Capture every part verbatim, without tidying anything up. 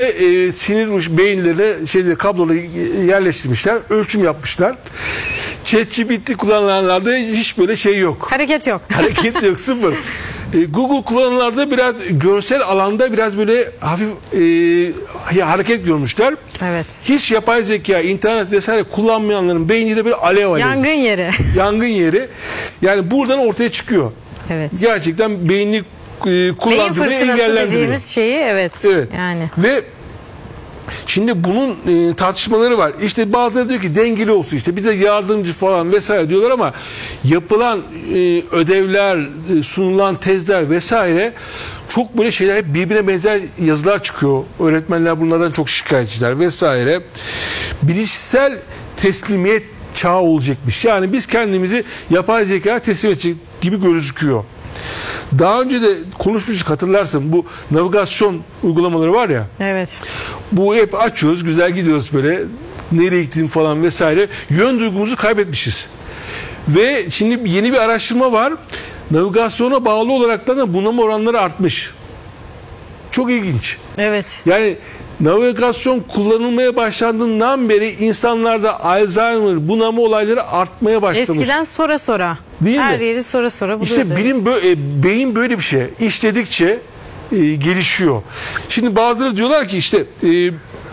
e, sinir beyinlerine şeyde kabloları yerleştirmişler, ölçüm yapmışlar. ChatGPT kullananlarda hiç böyle şey yok. Hareket yok. Hareket yok, sıfır. E, Google kullananlarda biraz görsel alanda biraz böyle hafif e, hareket görmüşler. Evet. Hiç yapay zeka, internet vesaire kullanmayanların beyni de böyle alev alev. Yangın yeri. Yangın yeri. Yani buradan ortaya çıkıyor. Evet. Gerçekten beynini e, kullandığını engellendiriyor. Dediğimiz şeyi evet. Evet. Yani. Ve şimdi bunun e, tartışmaları var. İşte bazıları diyor ki dengeli olsun, işte bize yardımcı falan vesaire diyorlar ama yapılan e, ödevler, e, sunulan tezler vesaire çok böyle şeyler, hep birbirine benzer yazılar çıkıyor. Öğretmenler bunlardan çok şikayetçiler vesaire. Bilişsel teslimiyet çağı olacakmış. Yani biz kendimizi yapay zekaya teslim edecek gibi gözüküyor. Daha önce de konuşmuştuk, hatırlarsın, bu navigasyon uygulamaları var ya. Evet. Bu hep açıyoruz, güzel gidiyoruz böyle. Nereye gittiğim falan vesaire. Yön duygumuzu kaybetmişiz. Ve şimdi yeni bir araştırma var. Navigasyona bağlı olarak da bunalma oranları artmış. Çok ilginç. Evet. Yani navigasyon kullanılmaya başlandığından beri insanlarda Alzheimer, bunalma olayları artmaya başlamış. Eskiden sora sora. Değil Her mi? yeri sora sora buluyordu. İşte bilim böyle, e, beyin böyle bir şey. İşledikçe e, gelişiyor. Şimdi bazıları diyorlar ki işte e,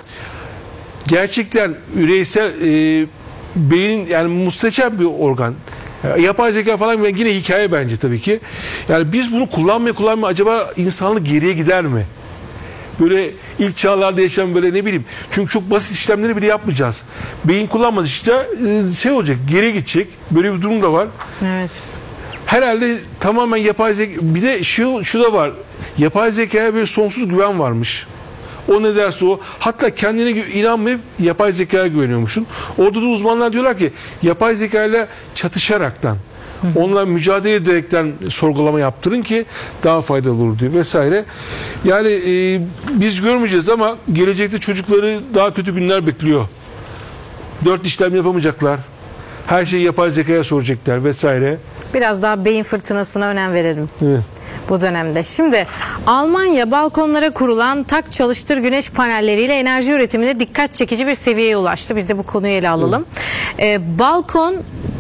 gerçekten üreysel e, beynin yani muhteşem bir organ. Yani yapay zeka falan yine hikaye bence tabii ki. Yani biz bunu kullanmaya kullanmaya acaba insanlık geriye gider mi? Böyle ilk çağlarda yaşayan böyle ne bileyim. Çünkü çok basit işlemleri bile yapmayacağız. Beyin kullanmadıkça şey olacak, geriye gidecek. Böyle bir durum da var. Evet. Herhalde tamamen yapay zeka. Bir de şu, şu da var. Yapay zekaya bir sonsuz güven varmış. O ne derse o. Hatta kendine inanmayıp yapay zekaya güveniyormuşsun. Orada da uzmanlar diyorlar ki yapay zekayla çatışaraktan, onunla mücadele ederekten sorgulama yaptırın ki daha faydalı olur diyor vesaire. Yani e, biz görmeyeceğiz ama gelecekte çocukları daha kötü günler bekliyor. Dört işlem yapamayacaklar. Her şeyi yapay zekaya soracaklar vesaire. Biraz daha beyin fırtınasına önem verelim. Evet. Bu dönemde. Şimdi Almanya balkonlara kurulan tak çalıştır güneş panelleriyle enerji üretiminde dikkat çekici bir seviyeye ulaştı. Biz de bu konuyu ele alalım. Evet. Ee, balkon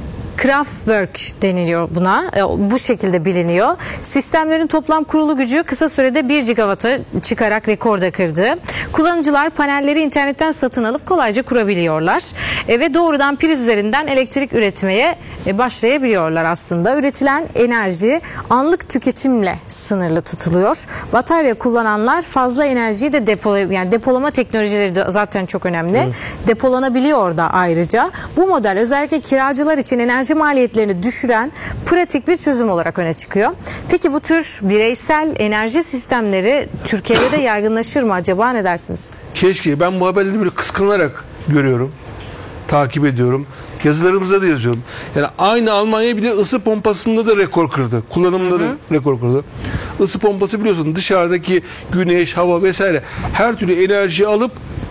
Kraftwerk deniliyor buna. Bu şekilde biliniyor. Sistemlerin toplam kurulu gücü kısa sürede bir gigawatt'a çıkarak rekor da kırdı. Kullanıcılar panelleri internetten satın alıp kolayca kurabiliyorlar. E, ve doğrudan priz üzerinden elektrik üretmeye e, başlayabiliyorlar aslında. Üretilen enerji anlık tüketimle sınırlı tutuluyor. Batarya kullananlar fazla enerjiyi de depola, yani depolama teknolojileri de zaten çok önemli. Evet. Depolanabiliyor da ayrıca. Bu model özellikle kiracılar için enerji maliyetlerini düşüren pratik bir çözüm olarak öne çıkıyor. Peki bu tür bireysel enerji sistemleri Türkiye'de de yaygınlaşır mı acaba, ne dersiniz? Keşke. Ben bu haberleri böyle kıskanarak görüyorum. Takip ediyorum. Yazılarımızda da yazıyorum. Yani aynı Almanya bir de ısı pompasında da rekor kırdı. Kullanımında da rekor kırdı. Isı pompası biliyorsun dışarıdaki güneş, hava vesaire her türlü enerjiyi alıp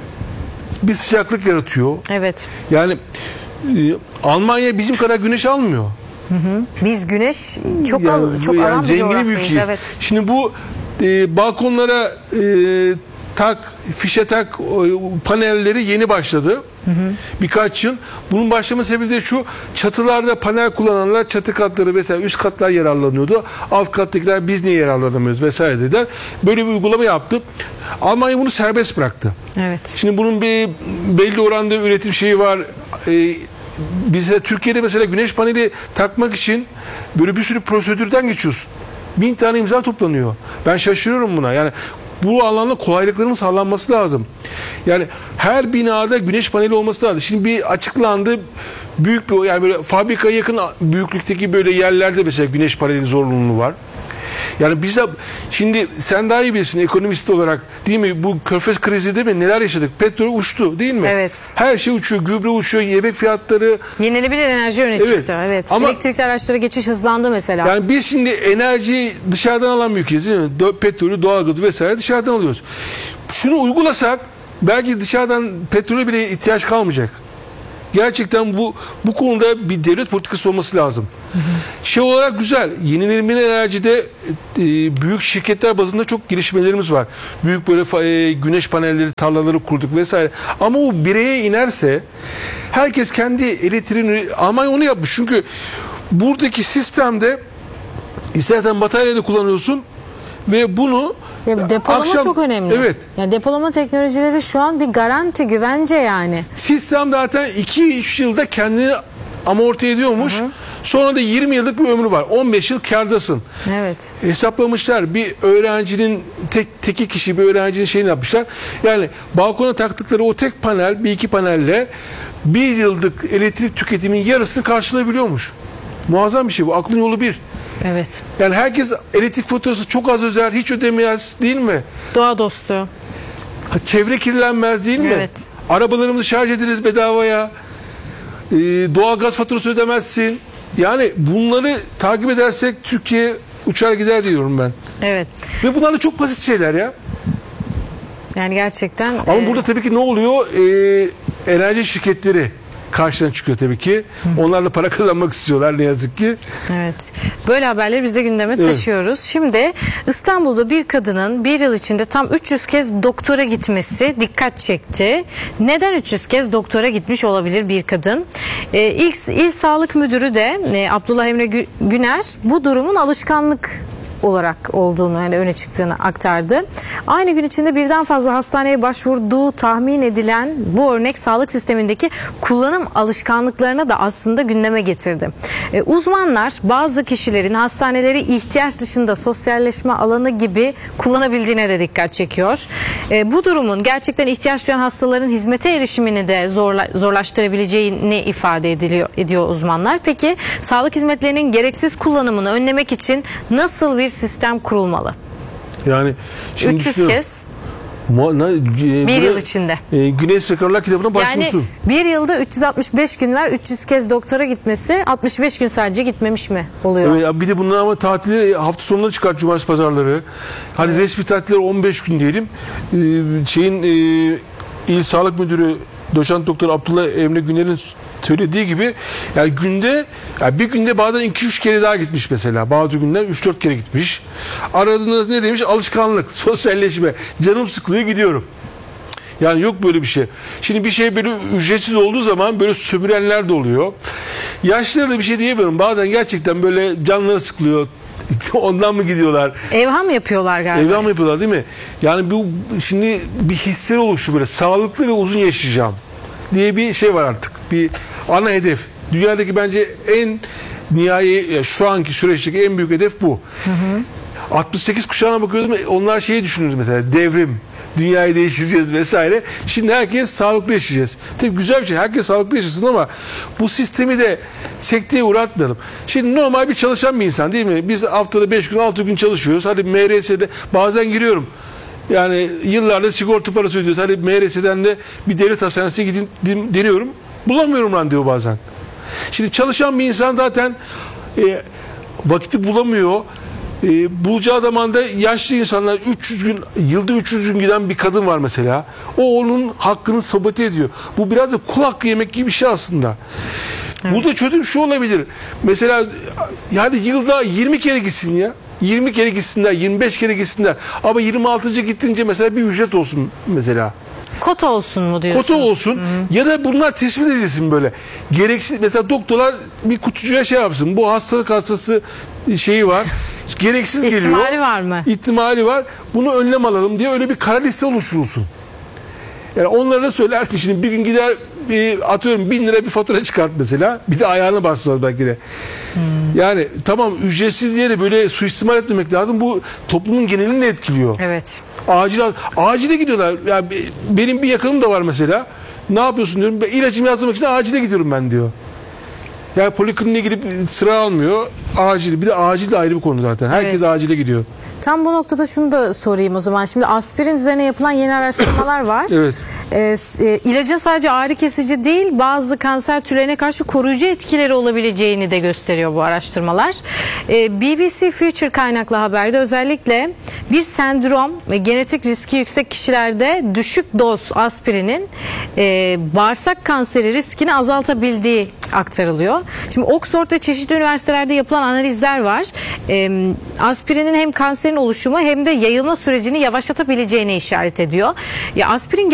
bir sıcaklık yaratıyor. Evet. Yani e, Almanya bizim kadar güneş almıyor. Hı hı. Biz güneş çok yani, al, çok yani alan bir coğrafyayız. Evet. Şimdi bu e, balkonlara e, tak, fişe tak e, panelleri yeni başladı. Hı hı. Birkaç yıl. Bunun başlama sebebi de şu: çatılarda panel kullananlar çatı katları vesaire üst katlar yararlanıyordu. Alt kattakiler biz niye yararlanamıyoruz vesaire dediler. Böyle bir uygulama yaptı. Almanya bunu serbest bıraktı. Evet. Şimdi bunun bir belli oranda üretim şeyi var. Ee, Bizde Türkiye'de mesela güneş paneli takmak için böyle bir sürü prosedürden geçiyorsun. Bin tane imza toplanıyor. Ben şaşırıyorum buna. Yani bu alanda kolaylıkların sağlanması lazım. Yani her binada güneş paneli olması lazım. Şimdi bir açıklandı, büyük bir, yani böyle fabrikaya yakın büyüklükteki böyle yerlerde mesela güneş paneli zorunluluğu var. Yani biz de şimdi sen daha iyi bilirsin ekonomist olarak, değil mi? Bu Körfez krizi değil mi? Neler yaşadık? Petrol uçtu değil mi? Evet. Her şey uçuyor. Gübre uçuyor. Yemek fiyatları. Yenilenebilir enerji öne evet. çıktı. Evet. Ama elektrikli araçlara geçiş hızlandı mesela. Yani biz şimdi enerjiyi dışarıdan alan bir ülkeyiz değil mi? Do- petrolü, doğalgazı vesaire dışarıdan alıyoruz. Şunu uygulasak belki dışarıdan petrole bile ihtiyaç kalmayacak. Gerçekten bu bu konuda bir devlet politikası olması lazım. Hı hı. Şey olarak güzel. Yenilenebilir enerjide e, büyük şirketler bazında çok gelişmelerimiz var. Büyük böyle e, güneş panelleri, tarlaları kurduk vesaire. Ama o bireye inerse herkes kendi elektriğini, Almanya onu yapmış. Çünkü buradaki sistemde istersen bataryayı da kullanıyorsun ve bunu ya depolama akşam, çok önemli. Evet. Yani depolama teknolojileri şu an bir garanti, güvence yani. Sistem zaten iki üç yılda kendini amorti ediyormuş. Hı hı. Sonra da yirmi yıllık bir ömrü var. on beş yıl kârdasın. Evet. Hesaplamışlar. Bir öğrencinin tek teki kişi bir öğrencinin şeyini yapmışlar. Yani balkona taktıkları o tek panel, bir iki panelle bir yıllık elektrik tüketimin yarısını karşılayabiliyormuş. Muazzam bir şey bu. Aklın yolu bir. Evet. Yani herkes elektrik faturası çok az öder, hiç ödemez değil mi? Doğa dostu. Çevre kirlenmez değil mi? Evet. Arabalarımızı şarj ederiz bedavaya. Ee, doğal gaz faturası ödemezsin. Yani bunları takip edersek Türkiye uçar gider diyorum ben. Evet. Ve bunlar da çok basit şeyler ya. Yani gerçekten. Ama e... burada tabii ki ne oluyor? Ee, enerji şirketleri karşıdan çıkıyor tabii ki. Hı. Onlar da para kazanmak istiyorlar ne yazık ki. Evet. Böyle haberleri biz de gündeme evet. taşıyoruz. Şimdi İstanbul'da bir kadının bir yıl içinde tam üç yüz kez doktora gitmesi dikkat çekti. Neden üç yüz kez doktora gitmiş olabilir bir kadın? Ee, İl, İl Sağlık Müdürü de e, Abdullah Emre Güner bu durumun alışkanlık olarak olduğunu, yani öne çıktığını aktardı. Aynı gün içinde birden fazla hastaneye başvurduğu tahmin edilen bu örnek sağlık sistemindeki kullanım alışkanlıklarına da aslında gündeme getirdi. E, uzmanlar bazı kişilerin hastaneleri ihtiyaç dışında sosyalleşme alanı gibi kullanabildiğine de dikkat çekiyor. E, bu durumun gerçekten ihtiyaç duyan hastaların hizmete erişimini de zorla, zorlaştırabileceğini ifade ediliyor, ediyor uzmanlar. Peki sağlık hizmetlerinin gereksiz kullanımını önlemek için nasıl bir sistem kurulmalı? Yani üç yüz kez Mu- na- e, bir buraya, yıl içinde. E, Güneş Rekorlar kitabına başvursun. Yani bir yılda üç yüz altmış beş gün var. üç yüz kez doktora gitmesi altmış beş gün sadece gitmemiş mi oluyor? Evet, bir de bunlar ama tatili hafta sonları çıkar, cumartesi pazarları. Hadi evet. Resmi tatilleri on beş gün diyelim. Ee, şeyin e, İl Sağlık Müdürü Doçent Doktor Abdullah Emre Güner'in söylediği gibi yani günde yani bir günde bazen iki üç kere daha gitmiş mesela. Bazı günler üç dört kere gitmiş. Aradığında ne demiş? Alışkanlık, sosyalleşme. Canım sıkılıyor gidiyorum. Yani yok böyle bir şey. Şimdi bir şey böyle ücretsiz olduğu zaman böyle sömürenler de oluyor. Yaşlılara da bir şey diyemiyorum. Bazen gerçekten böyle canları sıkılıyor. Ondan mı gidiyorlar? Evham yapıyorlar galiba. Evham yapıyorlar değil mi? Yani bu şimdi bir hisleri oluşuyor böyle. Sağlıklı ve uzun yaşayacağım diye bir şey var artık. Bir ana hedef. Dünyadaki bence en nihai şu anki süreçteki en büyük hedef bu. Hı hı. altmış sekiz kuşağına bakıyordum. Onlar şeyi düşünürüz mesela. Devrim. Dünyayı değiştireceğiz vesaire. Şimdi herkes sağlıklı yaşayacağız. Tabii güzel bir şey. Herkes sağlıklı yaşasın ama bu sistemi de sekteye uğratmayalım. Şimdi normal bir çalışan bir insan değil mi? Biz haftada beş gün altı gün çalışıyoruz. Hadi M R S'de bazen giriyorum. Yani yıllardır sigorta parası ödüyoruz. Hadi M R S'den de bir devlet hastanesine gidin deniyorum. Bulamıyorum randevu bazen. Şimdi çalışan bir insan zaten e, vakiti bulamıyor. E, bulacağı zaman da yaşlı insanlar üç yüz gün, yılda üç yüz gün giden bir kadın var mesela. O onun hakkını sabote ediyor. Bu biraz da kul hakkı yemek gibi bir şey aslında. Evet. Burada çözüm şu olabilir. Mesela yani yılda yirmi kere gitsin ya. yirmi kere gitsinler, yirmi beş kere gitsinler. Ama yirmi altıncı gittiğince mesela bir ücret olsun mesela. Kota olsun mu diyorsunuz? Kota olsun. Hı-hı. Ya da bunlar tespit edilsin böyle. Gereksiz mesela doktorlar bir kutucuya şey yapsın. Bu hastalık hastası şeyi var. Gereksiz geliyor. İhtimali var mı? İhtimali var. Bunu önlem alalım diye öyle bir kara liste oluşturulsun. Yani onlara da söylersin şimdi bir gün gider e, atıyorum bin lira bir fatura çıkart mesela. Bir de ayağına basmaz belki de. Hmm. Yani tamam ücretsiz diye de böyle suistimal etmemek lazım. Bu toplumun genelini de etkiliyor. Evet. Acil, acile gidiyorlar. Yani benim bir yakınım da var mesela. Ne yapıyorsun diyorum. Ben ilacımı yazdırmak için acile gidiyorum ben diyor. Yani polikliniğe gidip sıra almıyor. Acil. Bir de acil de ayrı bir konu zaten. Herkes evet. acile gidiyor. Tam bu noktada şunu da sorayım o zaman. Şimdi aspirin üzerine yapılan yeni araştırmalar var. Evet. e, s- e, ilacın sadece ağrı kesici değil, bazı kanser türlerine karşı koruyucu etkileri olabileceğini de gösteriyor bu araştırmalar. E, B B C Future kaynaklı haberde özellikle bir sendrom ve genetik riski yüksek kişilerde düşük doz aspirinin e, bağırsak kanseri riskini azaltabildiği aktarılıyor. Şimdi Oxford ve çeşitli üniversitelerde yapılan analizler var. E, aspirinin hem kanserin oluşumu hem de yayılma sürecini yavaşlatabileceğine işaret ediyor. Ya aspirin